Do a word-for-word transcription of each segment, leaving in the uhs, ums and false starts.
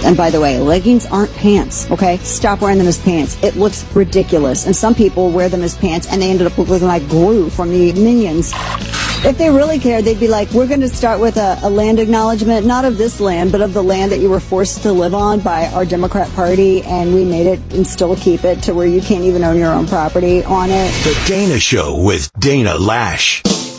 And by the way, leggings aren't pants, okay? Stop wearing them as pants. It looks ridiculous. And some people wear them as pants and they ended up looking like Gru from the Minions. If they really cared, they'd be like, we're going to start with a, a land acknowledgement, not of this land, but of the land that you were forced to live on by our Democrat Party, and we made it and still keep it to where you can't even own your own property on it. The Dana Show with Dana Lash.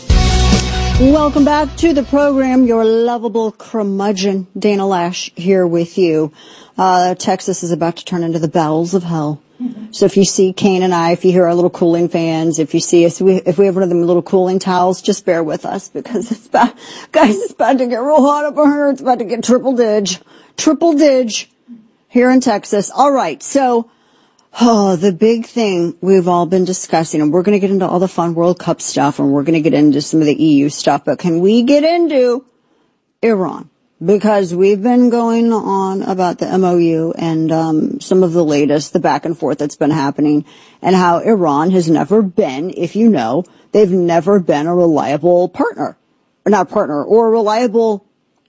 Welcome back to the program, your lovable curmudgeon, Dana Lash, here with you. Uh, Texas is about to turn into the bowels of hell. Mm-hmm. So if you see Kane and I, if you hear our little cooling fans, if you see us, we, if we have one of them little cooling towels, just bear with us because it's about, guys, it's about to get real hot up here. It's about to get triple dig, triple dig here in Texas. All right. So, oh, the big thing we've all been discussing, and we're going to get into all the fun World Cup stuff, and we're going to get into some of the E U stuff, but can we get into Iran? Because we've been going on about the M O U and um some of the latest, the back and forth that's been happening, and how Iran has never been, if you know, they've never been a reliable partner. Or not partner, or a reliable,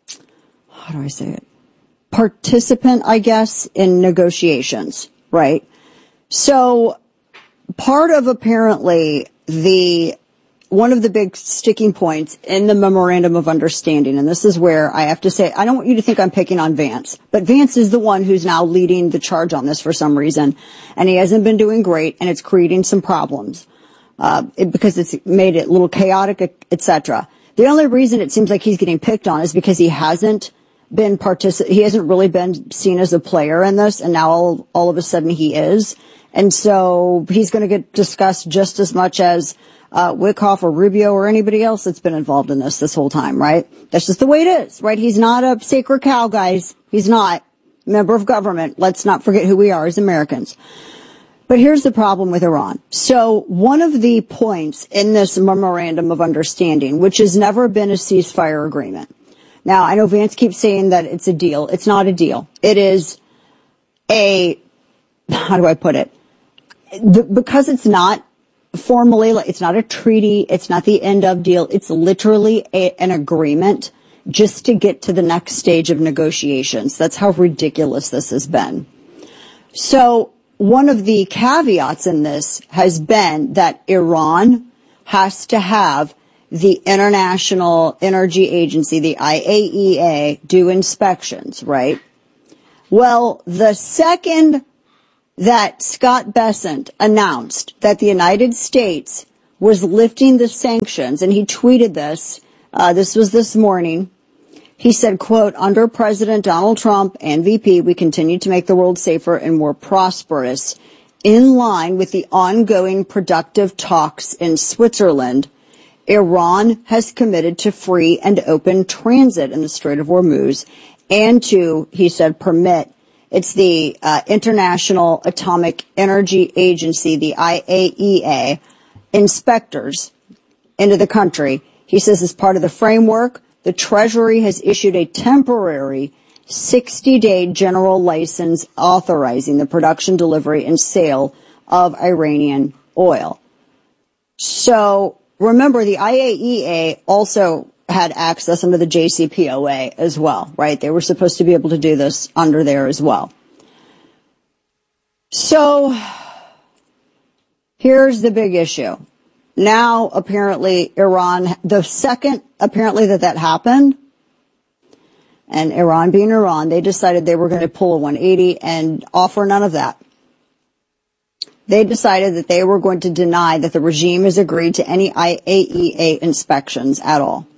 how do I say it? Participant, I guess, in negotiations, right? So part of apparently the one of the big sticking points in the memorandum of understanding, and this is where I have to say, I don't want you to think I'm picking on Vance, but Vance is the one who's now leading the charge on this for some reason, and he hasn't been doing great, and it's creating some problems, uh, it, because it's made it a little chaotic, et cetera. The only reason it seems like he's getting picked on is because he hasn't been partic- he hasn't really been seen as a player in this, and now all, all of a sudden he is, and so he's going to get discussed just as much as Uh, Wickoff or Rubio or anybody else that's been involved in this this whole time, right? That's just the way it is, right? He's not a sacred cow, guys. He's not a member of government. Let's not forget who we are as Americans. But here's the problem with Iran. So one of the points in this memorandum of understanding, which has never been a ceasefire agreement. Now, I know Vance keeps saying that it's a deal. It's not a deal. It is a, how do I put it? The, because it's not formally, it's not a treaty, it's not the end of deal, it's literally a, an agreement just to get to the next stage of negotiations. That's how ridiculous this has been. So one of the caveats in this has been that Iran has to have the International Energy Agency, the I A E A, do inspections, right? Well, the second that Scott Bessent announced that the United States was lifting the sanctions, and he tweeted this, uh, this was this morning. He said, quote, under President Donald Trump and V P, we continue to make the world safer and more prosperous in line with the ongoing productive talks in Switzerland. Iran has committed to free and open transit in the Strait of Hormuz and to, he said, permit It's the uh, International Atomic Energy Agency, the I A E A, inspectors into the country. He says as part of the framework, the Treasury has issued a temporary sixty-day general license authorizing the production, delivery, and sale of Iranian oil. So remember, the I A E A also had access under the J C P O A as well, right? They were supposed to be able to do this under there as well. So here's the big issue. Now, apparently, Iran, the second apparently that that happened, and Iran being Iran, they decided they were going to pull a one eighty and offer none of that. They decided that they were going to deny that the regime has agreed to any I A E A inspections at all.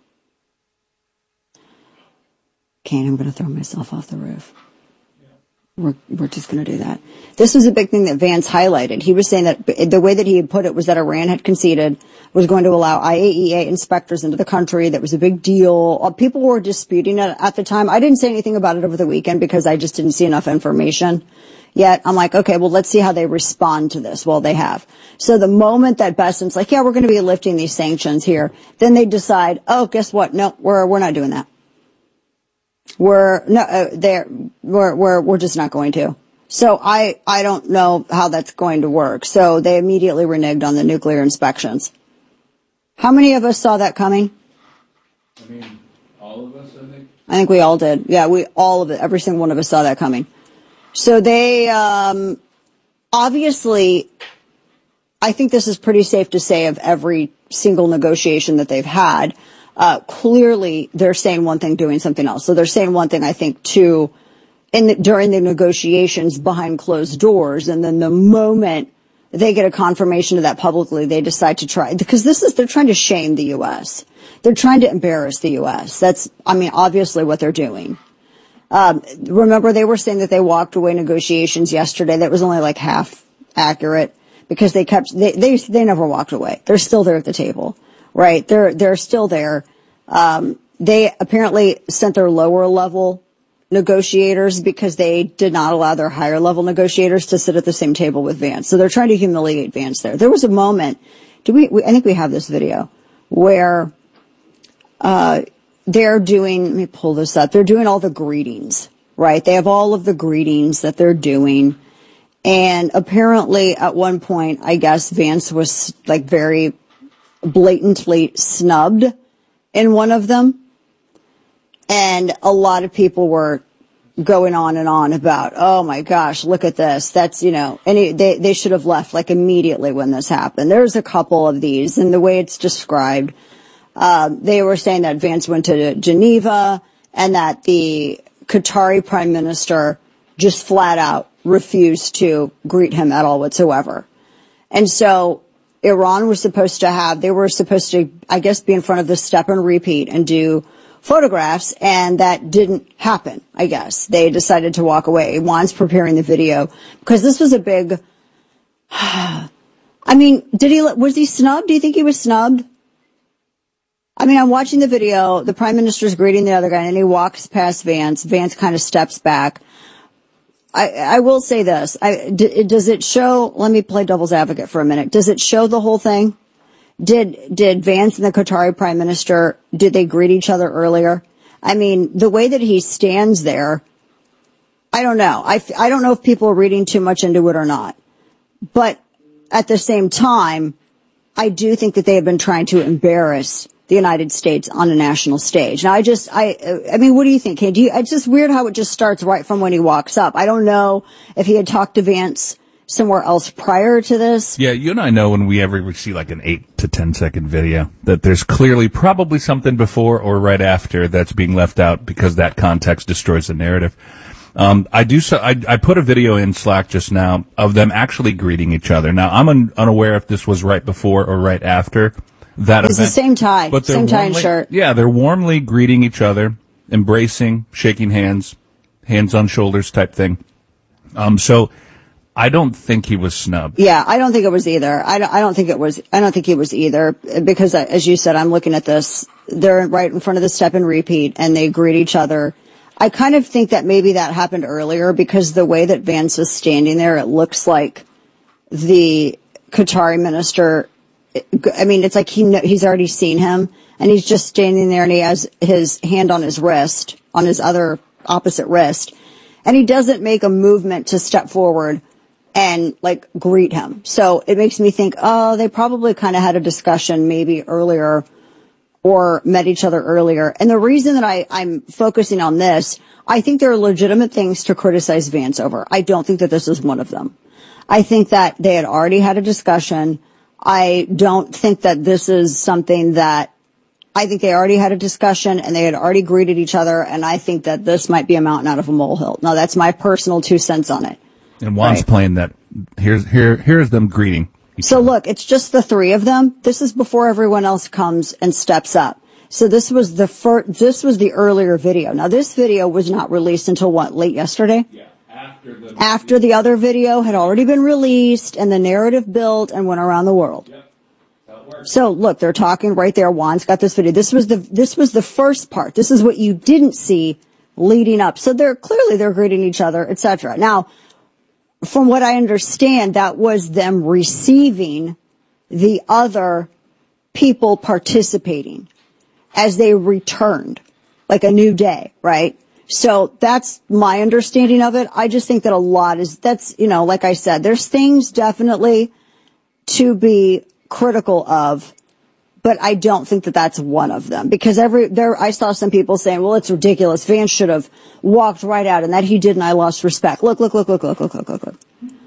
Kane, I'm going to throw myself off the roof. We're, we're just going to do that. This was a big thing that Vance highlighted. He was saying that the way that he had put it was that Iran had conceded, was going to allow I A E A inspectors into the country. That was a big deal. People were disputing it at the time. I didn't say anything about it over the weekend because I just didn't see enough information yet. I'm like, okay, well, let's see how they respond to this. Well, they have. So the moment that Bessent's like, yeah, we're going to be lifting these sanctions here, then they decide, oh, guess what? No, we're, we're not doing that. We're no, uh, there. We're we're we're just not going to. So I I don't know how that's going to work. So they immediately reneged on the nuclear inspections. How many of us saw that coming? I mean, all of us, I think. I think we all did. Yeah, we all of it. Every single one of us saw that coming. So they, um, obviously, I think this is pretty safe to say of every single negotiation that they've had. Uh, clearly, they're saying one thing, doing something else. So they're saying one thing, I think, too, in the, during the negotiations behind closed doors, and then the moment they get a confirmation of that publicly, they decide to try, because this is, they're trying to shame the U S. They're trying to embarrass the U S. That's, I mean, obviously what they're doing. Um, remember, they were saying that they walked away negotiations yesterday. That was only like half accurate, because they kept, they, they, they never walked away. They're still there at the table, right? They're, they're still there. Um, they apparently sent their lower level negotiators because they did not allow their higher level negotiators to sit at the same table with Vance. So they're trying to humiliate Vance there. There was a moment, do we, we I think we have this video, where uh they're doing, let me pull this up, they're doing all the greetings, right? They have all of the greetings that they're doing. And apparently at one point, I guess Vance was like very blatantly snubbed in one of them. And a lot of people were going on and on about, oh my gosh, look at this. That's, you know, and it, they, they should have left like immediately when this happened. There's a couple of these, and the way it's described, uh, they were saying that Vance went to Geneva and that the Qatari prime minister just flat out refused to greet him at all whatsoever. And so Iran was supposed to have, they were supposed to, I guess, be in front of the step and repeat and do photographs, and that didn't happen, I guess. They decided to walk away. Juan's preparing the video because this was a big, I mean, did he, was he snubbed? Do you think he was snubbed? I mean, I'm watching the video. The prime minister's greeting the other guy, and he walks past Vance. Vance kind of steps back. I, I will say this. I, d- does it show, let me play devil's advocate for a minute. Does it show the whole thing? Did, did Vance and the Qatari prime minister, did they greet each other earlier? I mean, the way that he stands there, I don't know. I, I don't know if people are reading too much into it or not. But at the same time, I do think that they have been trying to embarrass the United States on a national stage. Now, I just, I, I mean, what do you think, Kay? Do you, it's just weird how it just starts right from when he walks up. I don't know if he had talked to Vance somewhere else prior to this. Yeah, you and I know when we ever see like an eight to ten second video that there's clearly probably something before or right after that's being left out because that context destroys the narrative. Um, I do so, I, I put a video in Slack just now of them actually greeting each other. Now, I'm un, unaware if this was right before or right after that it's event. It's the same tie, but same tie and warmly, shirt. Yeah, they're warmly greeting each other, embracing, shaking hands, hands on shoulders type thing. Um, so, I don't think he was snubbed. Yeah, I don't think it was either. I don't, I don't think it was, I don't think he was either, because as you said, I'm looking at this, they're right in front of the step and repeat, and they greet each other. I kind of think that maybe that happened earlier, because the way that Vance is standing there, it looks like the Qatari minister, I mean, it's like he he's already seen him, and he's just standing there, and he has his hand on his wrist, on his other opposite wrist, and he doesn't make a movement to step forward and like greet him. So it makes me think, oh, they probably kind of had a discussion maybe earlier or met each other earlier. And the reason that I, I'm focusing on this, I think there are legitimate things to criticize Vance over. I don't think that this is one of them. I think that they had already had a discussion. I don't think that this is something that, I think they already had a discussion and they had already greeted each other. And I think that this might be a mountain out of a molehill. Now, that's my personal two cents on it. And Juan's right. playing that. Here's here here's them greeting. So look, it's just the three of them. This is before everyone else comes and steps up. So this was the first. This was the earlier video. Now this video was not released until what, late yesterday? Yeah, after the after the other video had already been released and the narrative built and went around the world. Yep. That works. So look, they're talking right there. Juan's got this video. This was the this was the first part. This is what you didn't see leading up. So they're clearly they're greeting each other, et cetera. Now, from what I understand, that was them receiving the other people participating as they returned, like a new day, right? So that's my understanding of it. I just think that a lot is, that's, you know, like I said, there's things definitely to be critical of, but I don't think that that's one of them, because every there I saw some people saying, well, it's ridiculous. Vance should have walked right out, and that he did, and I lost respect. Look, look, look, look, look, look, look, look, look.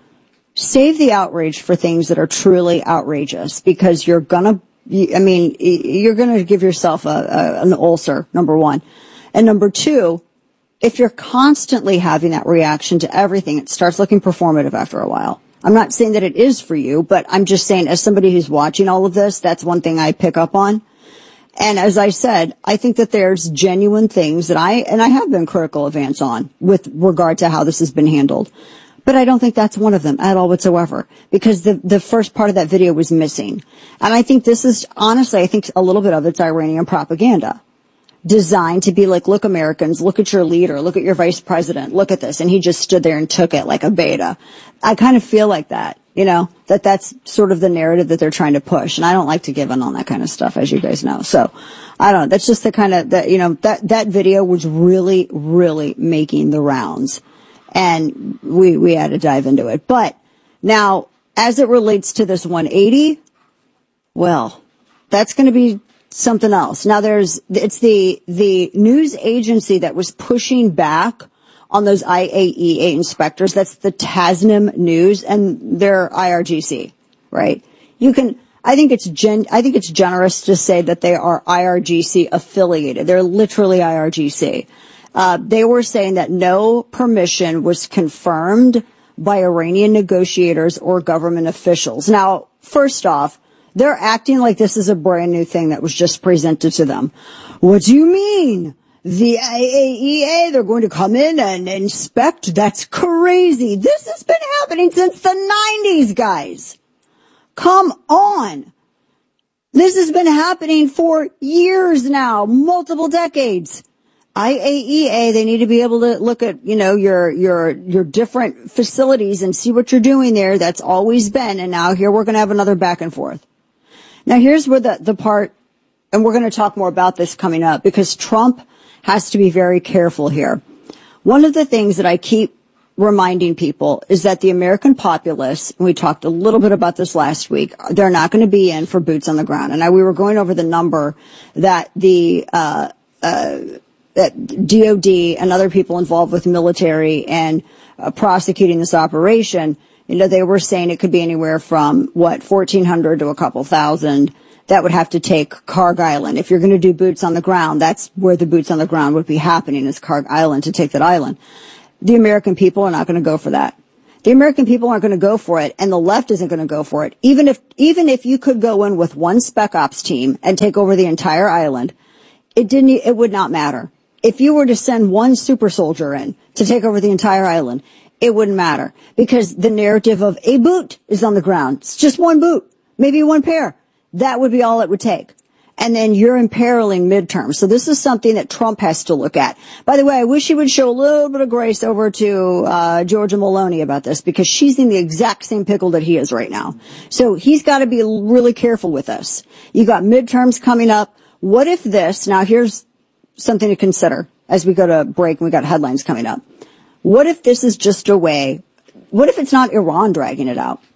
Save the outrage for things that are truly outrageous, because you're gonna, I mean, you're gonna give yourself a, a an ulcer, number one. And number two, if you're constantly having that reaction to everything, it starts looking performative after a while. I'm not saying that it is for you, but I'm just saying, as somebody who's watching all of this, that's one thing I pick up on. And as I said, I think that there's genuine things that I, and I have been critical of Vance on with regard to how this has been handled. But I don't think that's one of them at all whatsoever, because the, the first part of that video was missing. And I think this is, honestly, I think a little bit of it's Iranian propaganda, designed to be like, look, Americans, look at your leader, look at your vice president, look at this. And he just stood there and took it like a beta. I kind of feel like that, you know, that that's sort of the narrative that they're trying to push. And I don't like to give in on that kind of stuff, as you guys know. So I don't know. That's just the kind of, that, you know, that, that video was really, really making the rounds. And we, we had to dive into it. But now, as it relates to this one eighty, well, that's going to be something else. Now there's, it's the, the news agency that was pushing back on those I A E A inspectors. That's the Tasnim News, and they're I R G C, right? You can, I think it's gen, I think it's generous to say that they are I R G C affiliated. They're literally I R G C. Uh, they were saying that no permission was confirmed by Iranian negotiators or government officials. Now, first off, they're acting like this is a brand new thing that was just presented to them. What do you mean? The I A E A, they're going to come in and inspect? That's crazy. This has been happening since the nineties, guys. Come on. This has been happening for years now, multiple decades. I A E A, they need to be able to look at, you know, your, your, your different facilities and see what you're doing there. That's always been. And now here we're going to have another back and forth. Now here's where the, the part, and we're going to talk more about this coming up, because Trump has to be very careful here. One of the things that I keep reminding people is that the American populace, and we talked a little bit about this last week, they're not going to be in for boots on the ground. And I, we were going over the number that the, uh, uh, that D O D and other people involved with military and uh, prosecuting this operation, you know, they were saying it could be anywhere from, what, fourteen hundred to a couple thousand that would have to take Karg Island. If you're going to do boots on the ground, that's where the boots on the ground would be happening, is Karg Island, to take that island. The American people are not going to go for that. The American people aren't going to go for it, and the left isn't going to go for it. Even if, even if you could go in with one spec ops team and take over the entire island, it didn't, it would not matter. If you were to send one super soldier in to take over the entire island, it wouldn't matter, because the narrative of a boot is on the ground. It's just one boot, maybe one pair. That would be all it would take. And then you're imperiling midterms. So this is something that Trump has to look at. By the way, I wish he would show a little bit of grace over to uh Georgia Maloney about this, because she's in the exact same pickle that he is right now. So he's got to be really careful with this. You got midterms coming up. What if this, now here's something to consider as we go to break, and we got headlines coming up. What if this is just a way, what if it's not Iran dragging it out?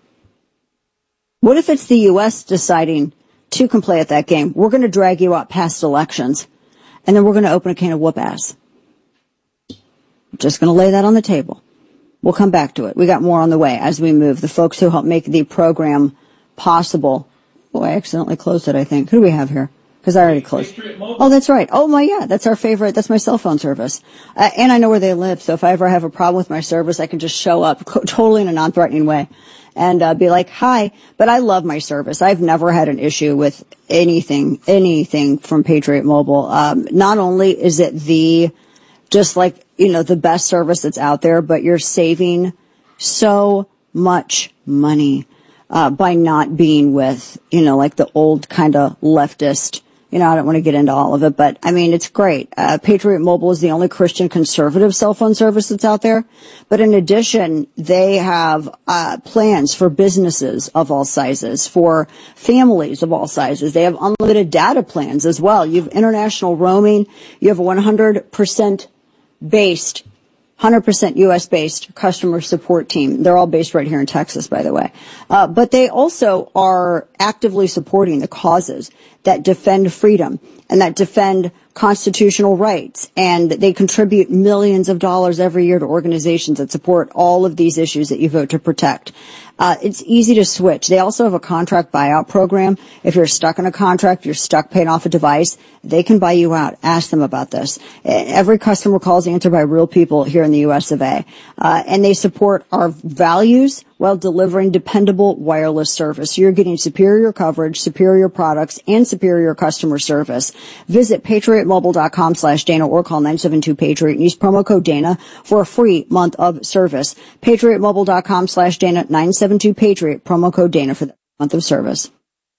What if it's the U S deciding to can play at that game? We're going to drag you out past elections, and then we're going to open a can of whoop ass. Just going to lay that on the table. We'll come back to it. We got more on the way as we move. The folks who help make the program possible. Oh, I accidentally closed it, I think. Who do we have here? Because I already closed. Oh, that's right. Oh, my, yeah, that's our favorite. That's my cell phone service. Uh, and I know where they live, so if I ever have a problem with my service, I can just show up co- totally in a non-threatening way and uh, be like, hi. But I love my service. I've never had an issue with anything, anything from Patriot Mobile. Um, not only is it the, just like, you know, the best service that's out there, but you're saving so much money uh, by not being with, you know, like the old kind of leftist. You know, I don't want to get into all of it, but I mean, it's great. Uh, Patriot Mobile is the only Christian conservative cell phone service that's out there. But in addition, they have, uh, plans for businesses of all sizes, for families of all sizes. They have unlimited data plans as well. You have international roaming. You have a one hundred percent based, one hundred percent U S based customer support team. They're all based right here in Texas, by the way. Uh, but they also are actively supporting the causes. that defend freedom and that defend constitutional rights, and they contribute millions of dollars every year to organizations that support all of these issues that you vote to protect. Uh, it's easy to switch. They also have a contract buyout program. If you're stuck in a contract, you're stuck paying off a device, they can buy you out. Ask them about this. Every customer call is answered by real people here in the U S of A. Uh, and they support our values while delivering dependable wireless service. You're getting superior coverage, superior products, and superior customer service. Visit patriotmobile.com slash Dana or call nine seven two Patriot and use promo code Dana for a free month of service. patriotmobile.com slash Dana, nine seven two Patriot, promo code Dana for the month of service.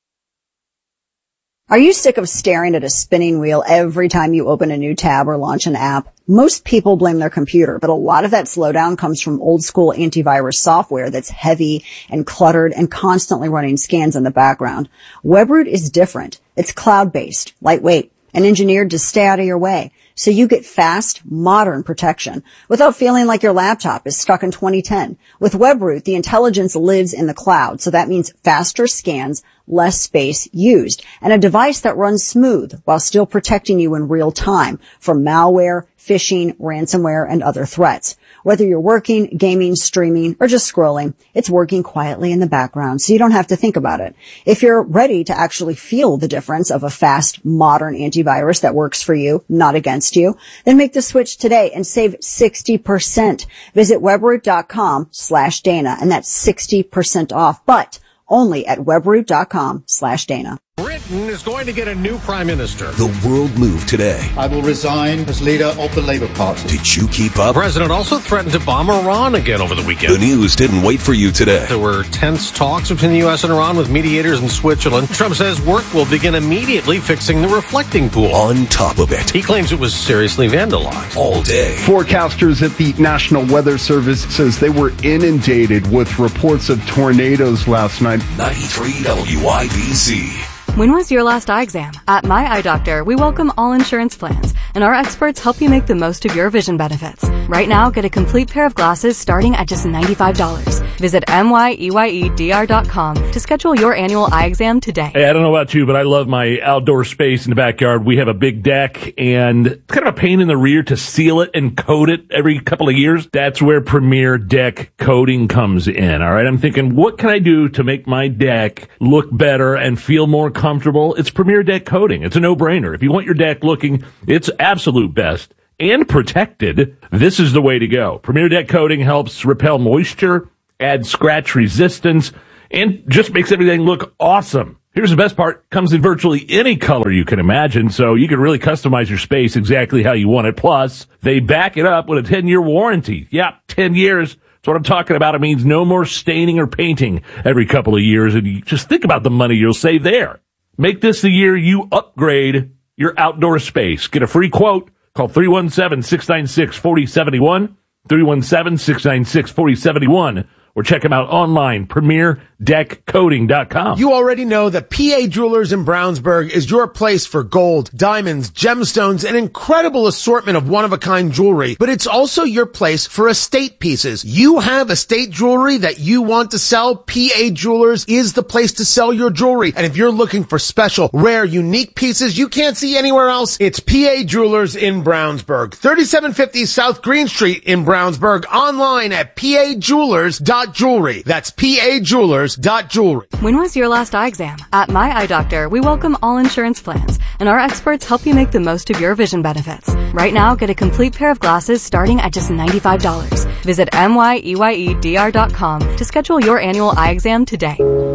Are you sick of staring at a spinning wheel every time you open a new tab or launch an app? Most people blame their computer, but a lot of that slowdown comes from old school antivirus software that's heavy and cluttered and constantly running scans in the background. Webroot is different. It's cloud-based, lightweight, and engineered to stay out of your way. So you get fast, modern protection without feeling like your laptop is stuck in twenty ten. With Webroot, the intelligence lives in the cloud, so that means faster scans, less space used, and a device that runs smooth while still protecting you in real time from malware, phishing, ransomware, and other threats. Whether you're working, gaming, streaming, or just scrolling, it's working quietly in the background, so you don't have to think about it. If you're ready to actually feel the difference of a fast, modern antivirus that works for you, not against you, then make the switch today and save sixty percent. Visit webroot.com slash Dana, and that's sixty percent off, but only at webroot.com slash Dana. Britain is going to get a new prime minister. The world moved today. I will resign as leader of the Labour Party. Did you keep up? The president also threatened to bomb Iran again over the weekend. The news didn't wait for you today. There were tense talks between the U S and Iran with mediators in Switzerland. Trump says work will begin immediately fixing the reflecting pool. On top of it, He claims it was seriously vandalized. all day. Forecasters at the National Weather Service says they were inundated with reports of tornadoes last night. ninety-three W I B C. When was your last eye exam? At My Eye Doctor, we welcome all insurance plans, and our experts help you make the most of your vision benefits. Right now, get a complete pair of glasses starting at just ninety-five dollars. Visit M Y E Y E D R dot com to schedule your annual eye exam today. Hey, I don't know about you, but I love my outdoor space in the backyard. We have a big deck, and it's kind of a pain in the rear to seal it and coat it every couple of years. That's where Premier Deck Coating comes in, all right? I'm thinking, what can I do to make my deck look better and feel more comfortable? It's Premier Deck Coating. It's a no-brainer. If you want your deck looking its absolute best and protected, this is the way to go. Premier Deck Coating helps repel moisture, add scratch resistance, and just makes everything look awesome. Here's the best part. Comes in virtually any color you can imagine, so you can really customize your space exactly how you want it. Plus, they back it up with a ten-year warranty. Yeah, ten years. That's what I'm talking about. It means no more staining or painting every couple of years, and you just think about the money you'll save there. Make this the year you upgrade your outdoor space. Get a free quote. Call three one seven, six nine six, four zero seven one, three one seven, six nine six, four zero seven one, or check them out online, premier deck coating dot com. You already know that P A Jewelers in Brownsburg is your place for gold, diamonds, gemstones, an incredible assortment of one-of-a-kind jewelry, but it's also your place for estate pieces. You have estate jewelry that you want to sell? P A Jewelers is the place to sell your jewelry. And if you're looking for special, rare, unique pieces you can't see anywhere else, it's P A Jewelers in Brownsburg. thirty-seven fifty South Green Street in Brownsburg, online at P A Jewelers dot jewelry. That's P A Jewelers dot jewelry. When was your last eye exam? At My Eye Doctor, we welcome all insurance plans, and our experts help you make the most of your vision benefits. Right now, get a complete pair of glasses starting at just ninety-five dollars. Visit M Y E Y E D R dot com to schedule your annual eye exam today.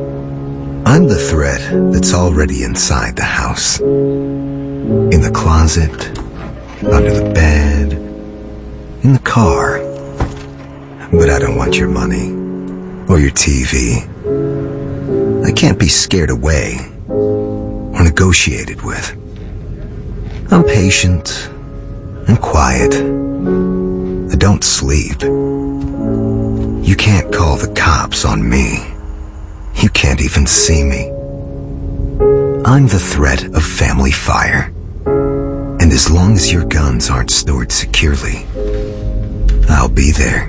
I'm the threat that's already inside the house. In the closet, under the bed, in the car. But I don't want your money or your T V. I can't be scared away or negotiated with. I'm patient and quiet. I don't sleep. You can't call the cops on me. You can't even see me. I'm the threat of family fire. And as long as your guns aren't stored securely, I'll be there.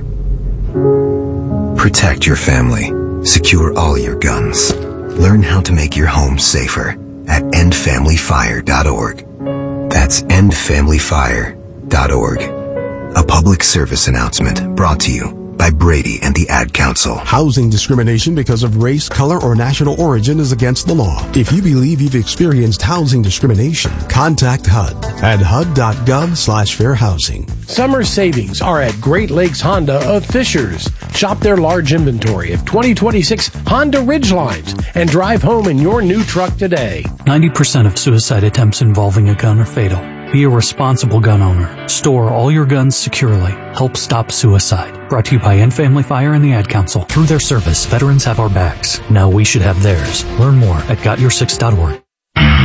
Protect your family. Secure all your guns. Learn how to make your home safer at end family fire dot org. That's end family fire dot org. A public service announcement brought to you by Brady and the Ad Council. Housing discrimination because of race, color, or national origin is against the law. If you believe you've experienced housing discrimination, contact H U D at H U D dot gov slash fair housing. Summer savings are at Great Lakes Honda of Fishers. Shop their large inventory of twenty twenty-six Honda Ridgelines and drive home in your new truck today. ninety percent of suicide attempts involving a gun are fatal. Be a responsible gun owner. Store all your guns securely. Help stop suicide. Brought to you by End Family Fire and the Ad Council. Through their service, veterans have our backs. Now we should have theirs. Learn more at got your six dot org.